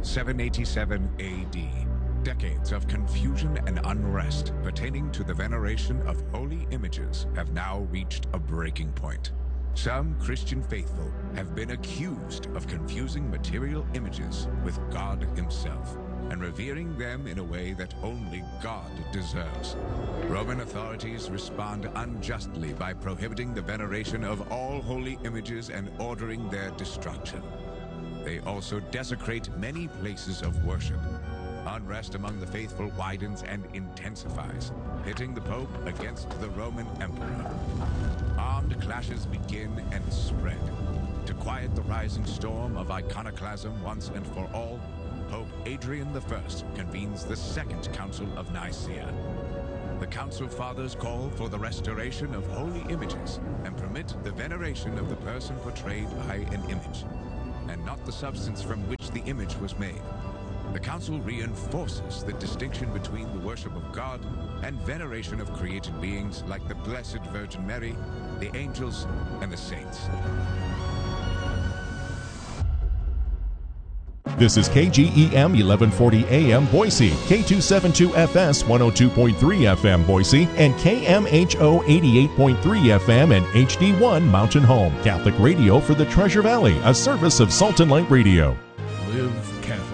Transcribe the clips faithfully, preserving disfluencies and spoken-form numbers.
seven eighty-seven A D. Decades of confusion and unrest pertaining to the veneration of holy images have now reached a breaking point. Some Christian faithful have been accused of confusing material images with God Himself and revering them in a way that only God deserves. Roman authorities respond unjustly by prohibiting the veneration of all holy images and ordering their destruction. They also desecrate many places of worship. Unrest among the faithful widens and intensifies, pitting the Pope against the Roman Emperor. Armed clashes begin and spread. To quiet the rising storm of iconoclasm once and for all, Pope Adrian the First convenes the Second Council of Nicaea. The Council Fathers call for the restoration of holy images and permit the veneration of the person portrayed by an image, and not the substance from which the image was made. The Council reinforces the distinction between the worship of God and veneration of created beings like the Blessed Virgin Mary, the angels, and the saints. This is K G E M eleven forty A M Boise, K two seventy-two F S one oh two point three F M Boise, and K M H O eighty-eight point three F M and H D one Mountain Home. Catholic radio for the Treasure Valley, a service of Salt and Light Radio. Live Catholic.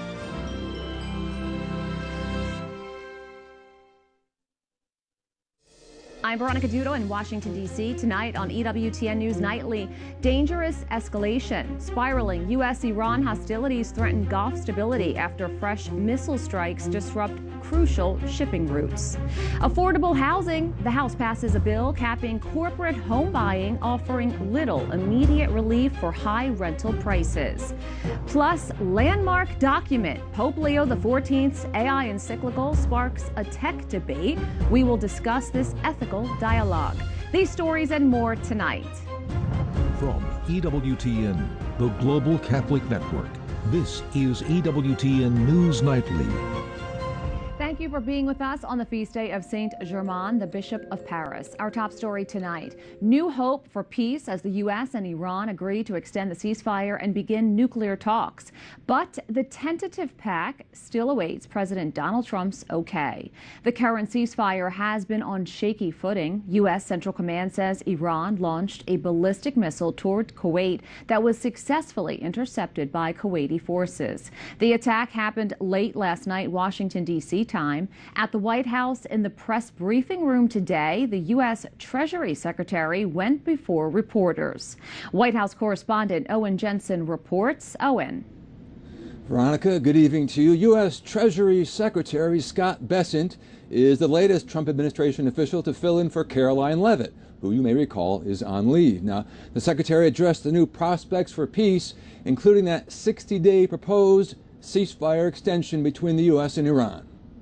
I'm Veronica Dudo in Washington, D C Tonight on E W T N News Nightly, dangerous escalation. Spiraling U S Iran hostilities threaten Gulf stability after fresh missile strikes disrupt crucial shipping routes. Affordable housing. The House passes a bill capping corporate home buying, offering little immediate relief for high rental prices. Plus, landmark document. Pope Leo the fourteenth's A I encyclical sparks a tech debate. We will discuss this ethical dialogue. These stories and more tonight. From E W T N, the Global Catholic Network, this is E W T N News Nightly. Thank you for being with us on the feast day of Saint Germain, the Bishop of Paris. Our top story tonight, new hope for peace as the U S and Iran agree to extend the ceasefire and begin nuclear talks. But the tentative pact still awaits President Donald Trump's okay. The current ceasefire has been on shaky footing. U S Central Command says Iran launched a ballistic missile toward Kuwait that was successfully intercepted by Kuwaiti forces. The attack happened late last night, Washington, D C time. At the White House in the press briefing room today, the U S Treasury Secretary went before reporters. White House correspondent Owen Jensen reports. Owen. Veronica, good evening to you. U S Treasury Secretary Scott Bessent is the latest Trump administration official to fill in for Caroline Leavitt, who you may recall is on leave. Now, the secretary addressed the new prospects for peace, including that sixty-day proposed ceasefire extension between the U S and Iran.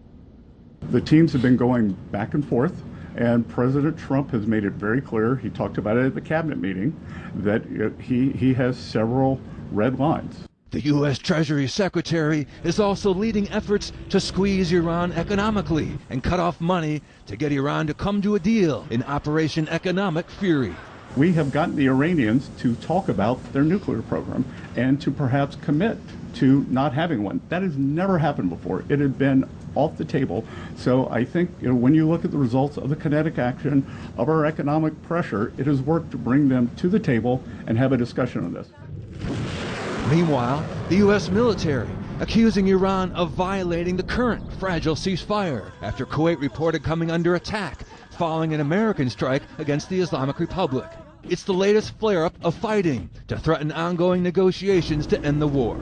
The teams have been going back and forth, and President Trump has made it very clear, he talked about it at the cabinet meeting, that he, he has several red lines. The U S Treasury Secretary is also leading efforts to squeeze Iran economically and cut off money to get Iran to come to a deal in Operation Economic Fury. We have gotten the Iranians to talk about their nuclear program and to perhaps commit to not having one. That has never happened before. It had been off the table. So I think, you know, when you look at the results of the kinetic action of our economic pressure, it has worked to bring them to the table and have a discussion on this. Meanwhile, the U S military accusing Iran of violating the current fragile ceasefire after Kuwait reported coming under attack following an American strike against the Islamic Republic. It's the latest flare-up of fighting to threaten ongoing negotiations to end the war.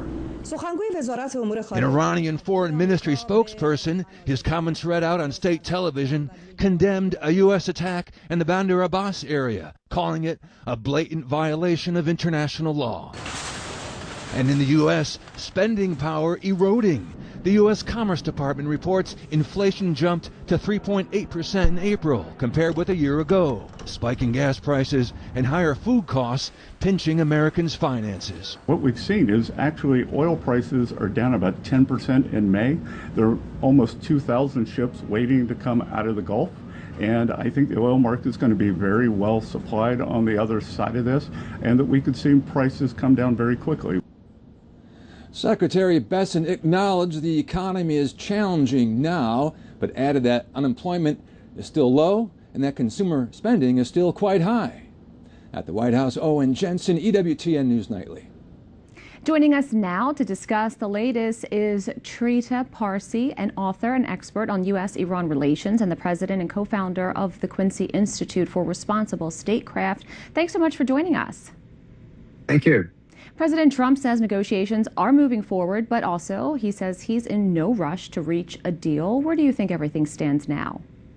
An Iranian foreign ministry spokesperson, his comments read out on state television, condemned a U S attack in the Bandar Abbas area, calling it a blatant violation of international law. And in the U S, spending power eroding. The U S Commerce Department reports inflation jumped to three point eight percent in April compared with a year ago. Spiking gas prices and higher food costs pinching Americans' finances. What we've seen is actually oil prices are down about ten percent in May. There are almost two thousand ships waiting to come out of the Gulf. And I think the oil market is going to be very well supplied on the other side of this, and that we could see prices come down very quickly. Secretary Bessent acknowledged the economy is challenging now, but added that unemployment is still low and that consumer spending is still quite high. At the White House, Owen Jensen, E W T N News Nightly. Joining us now to discuss the latest is Trita Parsi, an author and expert on U S Iran relations and the president and co-founder of the Quincy Institute for Responsible Statecraft. Thanks so much for joining us. Thank you. President Trump says negotiations are moving forward, but also he says he's in no rush to reach a deal. Where do you think everything stands now?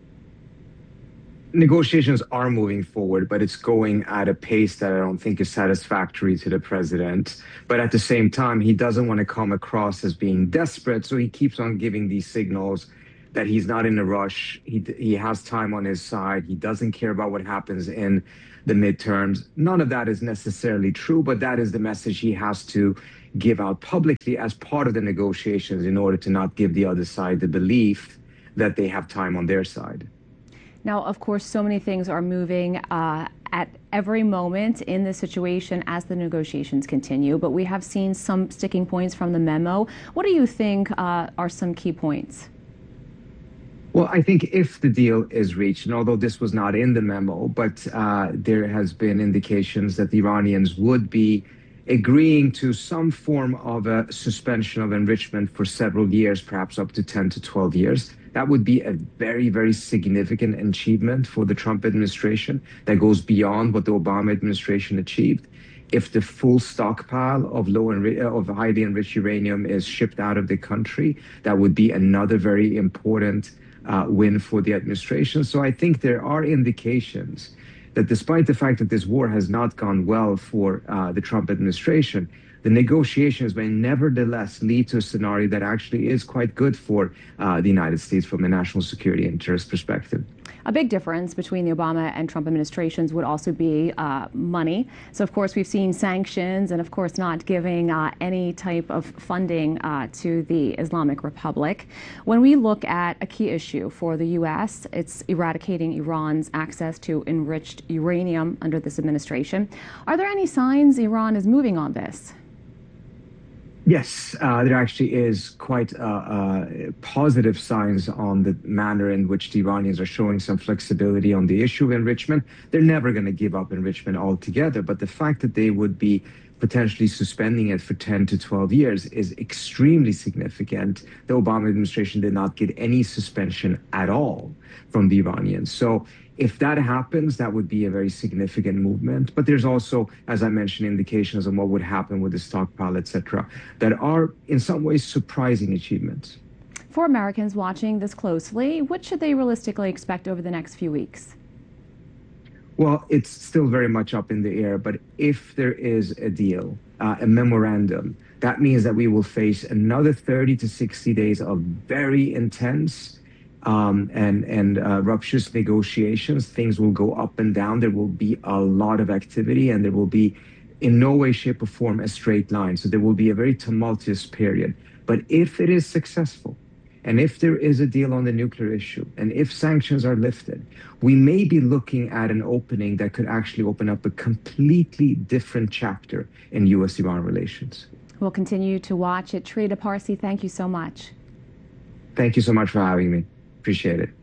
Negotiations are moving forward, but it's going at a pace that I don't think is satisfactory to the president. But at the same time, he doesn't want to come across as being desperate, so he keeps on giving these signals that he's not in a rush. He, he has time on his side. He doesn't care about what happens in the midterms. None of that is necessarily true, but that is the message he has to give out publicly as part of the negotiations in order to not give the other side the belief that they have time on their side. Now, of course, so many things are moving uh, at every moment in this situation as the negotiations continue, but we have seen some sticking points from the memo. What do you think uh, are some key points? Well, I think if the deal is reached, and although this was not in the memo, but uh, there has been indications that the Iranians would be agreeing to some form of a suspension of enrichment for several years, perhaps up to ten to twelve years. That would be a very, very significant achievement for the Trump administration that goes beyond what the Obama administration achieved. If the full stockpile of low enri- of highly enriched uranium is shipped out of the country, that would be another very important uh, win for the administration. So I think there are indications that despite the fact that this war has not gone well for uh, the Trump administration, the negotiations may nevertheless lead to a scenario that actually is quite good for uh, the United States from a national security interest perspective. A big difference between the Obama and Trump administrations would also be uh, money. So, of course, we've seen sanctions and, of course, not giving uh, any type of funding uh, to the Islamic Republic. When we look at a key issue for the U S, it's eradicating Iran's access to enriched uranium under this administration. Are there any signs Iran is moving on this? Yes, uh, there actually is quite uh, uh, positive signs on the manner in which the Iranians are showing some flexibility on the issue of enrichment. They're never going to give up enrichment altogether, but the fact that they would be potentially suspending it for ten to twelve years is extremely significant. The Obama administration did not get any suspension at all from the Iranians. So if that happens, that would be a very significant movement. But there's also, as I mentioned, indications on what would happen with the stockpile, et cetera, that are in some ways surprising achievements. For Americans watching this closely, what should they realistically expect over the next few weeks? Well, it's still very much up in the air, but if there is a deal, uh, a memorandum, that means that we will face another thirty to sixty days of very intense Um, and and uh, rapturous negotiations. Things will go up and down. There will be a lot of activity, and there will be in no way, shape, or form a straight line. So there will be a very tumultuous period. But if it is successful, and if there is a deal on the nuclear issue, and if sanctions are lifted, we may be looking at an opening that could actually open up a completely different chapter in U S Iran relations. We'll continue to watch it. Trita Parsi, thank you so much. Thank you so much for having me. Appreciate it.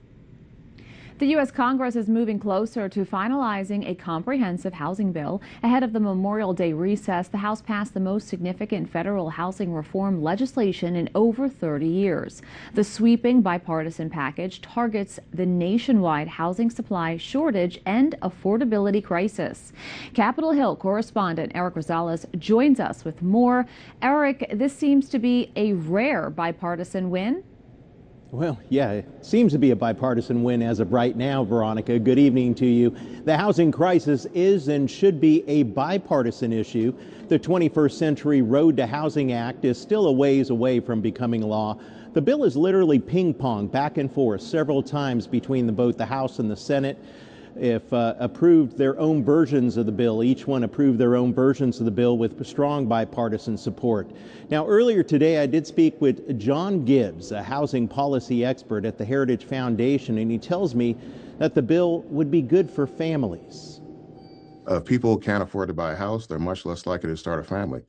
The U S Congress is moving closer to finalizing a comprehensive housing bill. Ahead of the Memorial Day recess, the House passed the most significant federal housing reform legislation in over thirty years. The sweeping bipartisan package targets the nationwide housing supply shortage and affordability crisis. Capitol Hill correspondent Eric Rosales joins us with more. Eric, this seems to be a rare bipartisan win. Well, yeah, it seems to be a bipartisan win as of right now, Veronica. Good evening to you. The housing crisis is and should be a bipartisan issue. The twenty-first Century Road to Housing Act is still a ways away from becoming law. The bill is literally ping-pong back and forth several times between the, both the House and the Senate. If uh, approved their own versions of the bill, each one approved their own versions of the bill with strong bipartisan support. Now, earlier today, I did speak with John Gibbs, a housing policy expert at the Heritage Foundation, and he tells me that the bill would be good for families. Uh, if people can't afford to buy a house, they're much less likely to start a family.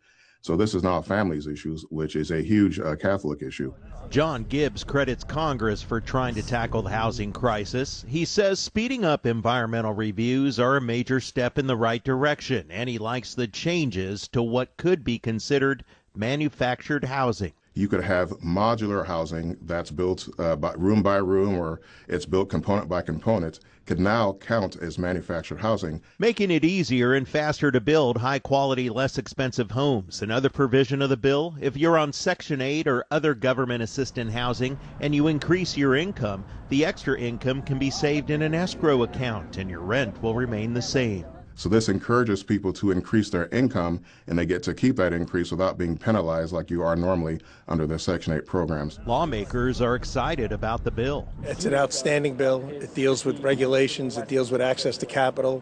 So this is now a families issue, which is a huge uh, Catholic issue. John Gibbs credits Congress for trying to tackle the housing crisis. He says speeding up environmental reviews are a major step in the right direction, and he likes the changes to what could be considered manufactured housing. You could have modular housing that's built uh, by room by room, or it's built component by component, could now count as manufactured housing. Making it easier and faster to build high-quality, less expensive homes. Another provision of the bill, if you're on Section eight or other government-assisted housing and you increase your income, the extra income can be saved in an escrow account and your rent will remain the same. So this encourages people to increase their income, and they get to keep that increase without being penalized like you are normally under the Section eight programs. Lawmakers are excited about the bill. It's an outstanding bill. It deals with regulations. It deals with access to capital.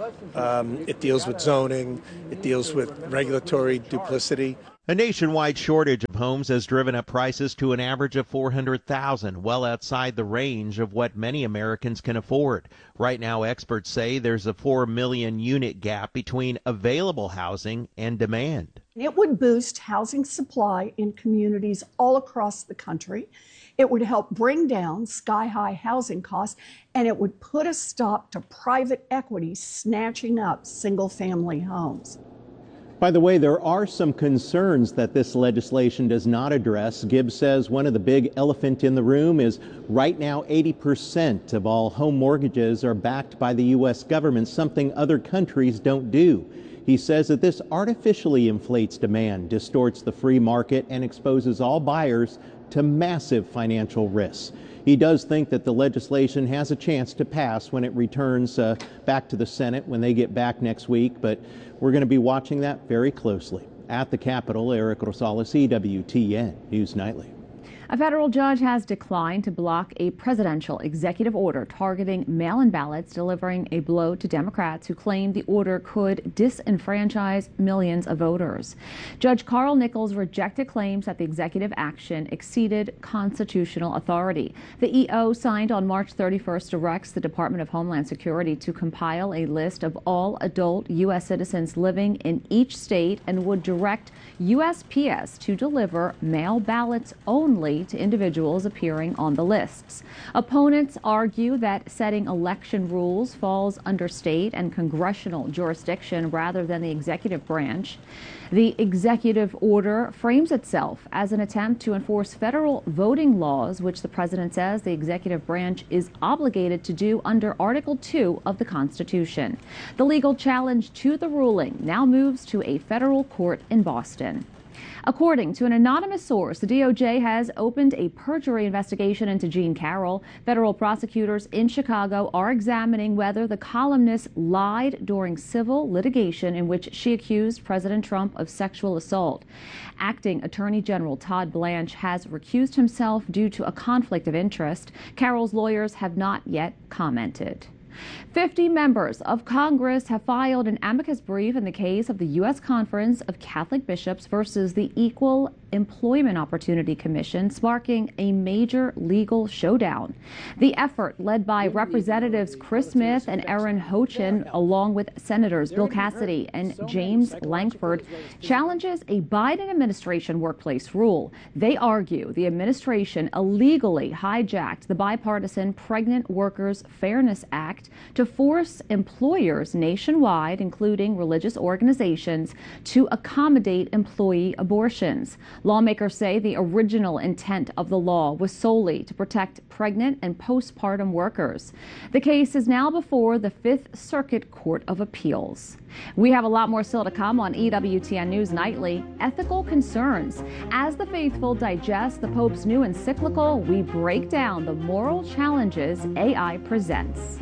Um, it deals with zoning. It deals with regulatory duplicity. A nationwide shortage of homes has driven up prices to an average of four hundred thousand dollars, well outside the range of what many Americans can afford. Right now, experts say there's a four million unit gap between available housing and demand. It would boost housing supply in communities all across the country. It would help bring down sky-high housing costs, and it would put a stop to private equity snatching up single-family homes. By the way, there are some concerns that this legislation does not address. Gibbs says one of the big elephant in the room is right now eighty percent of all home mortgages are backed by the U S government, something other countries don't do. He says that this artificially inflates demand, distorts the free market, and exposes all buyers to massive financial risks. He does think that the legislation has a chance to pass when it returns uh, back to the Senate when they get back next week, but we're going to be watching that very closely. At the Capitol, Eric Rosales, E W T N News Nightly. A federal judge has declined to block a presidential executive order targeting mail-in ballots, delivering a blow to Democrats who claim the order could disenfranchise millions of voters. Judge Carl Nichols rejected claims that the executive action exceeded constitutional authority. The E O signed on March thirty-first directs the Department of Homeland Security to compile a list of all adult U S citizens living in each state and would direct U S P S to deliver mail ballots only to individuals appearing on the lists. Opponents argue that setting election rules falls under state and congressional jurisdiction rather than the executive branch. The executive order frames itself as an attempt to enforce federal voting laws, which the president says the executive branch is obligated to do under Article two of the Constitution. The legal challenge to the ruling now moves to a federal court in Boston. According to an anonymous source, the D O J has opened a perjury investigation into Jean Carroll. Federal prosecutors in Chicago are examining whether the columnist lied during civil litigation in which she accused President Trump of sexual assault. Acting Attorney General Todd Blanche has recused himself due to a conflict of interest. Carroll's lawyers have not yet commented. fifty members of Congress have filed an amicus brief in the case of the U S Conference of Catholic Bishops versus the Equal Employment Opportunity Commission, sparking a major legal showdown. The effort, led by Representatives Chris Smith and Aaron Hochin, along with Senators Bill Cassidy and James Lankford, challenges a Biden administration workplace rule. They argue the administration illegally hijacked the bipartisan Pregnant Workers Fairness Act to force employers nationwide, including religious organizations, to accommodate employee abortions. Lawmakers say the original intent of the law was solely to protect pregnant and postpartum workers. The case is now before the Fifth Circuit Court of Appeals. We have a lot more still to come on E W T N News Nightly. Ethical concerns. As the faithful digest the Pope's new encyclical, we break down the moral challenges A I presents.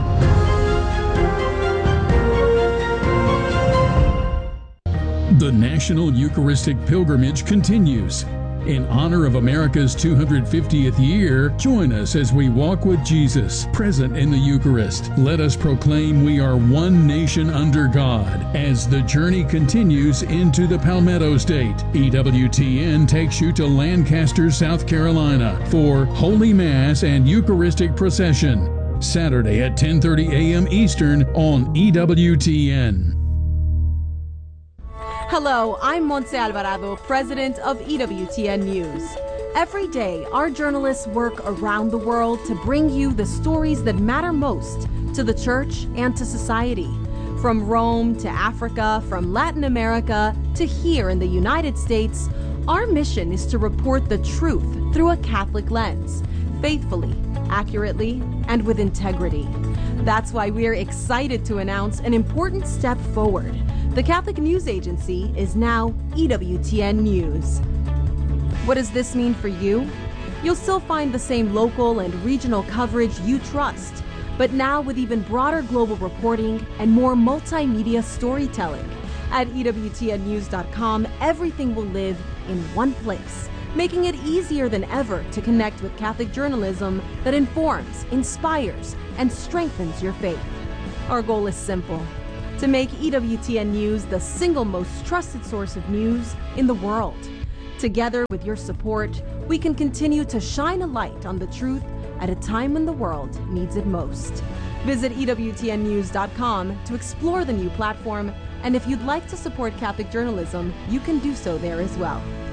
The National Eucharistic Pilgrimage continues. In honor of America's two hundred fiftieth year, join us as we walk with Jesus, present in the Eucharist. Let us proclaim we are one nation under God as the journey continues into the Palmetto State. E W T N takes you to Lancaster, South Carolina for Holy Mass and Eucharistic Procession, Saturday at ten thirty a m Eastern on E W T N. Hello, I'm Montse Alvarado, president of E W T N News. Every day, our journalists work around the world to bring you the stories that matter most to the church and to society. From Rome to Africa, from Latin America to here in the United States, our mission is to report the truth through a Catholic lens, faithfully, accurately, and with integrity. That's why we're excited to announce an important step forward. The Catholic News Agency is now E W T N News. What does this mean for you? You'll still find the same local and regional coverage you trust, but now with even broader global reporting and more multimedia storytelling. At E W T N news dot com, everything will live in one place, making it easier than ever to connect with Catholic journalism that informs, inspires, and strengthens your faith. Our goal is simple: to make E W T N News the single most trusted source of news in the world. Together with your support, we can continue to shine a light on the truth at a time when the world needs it most. Visit E W T N news dot com to explore the new platform, and if you'd like to support Catholic journalism, you can do so there as well.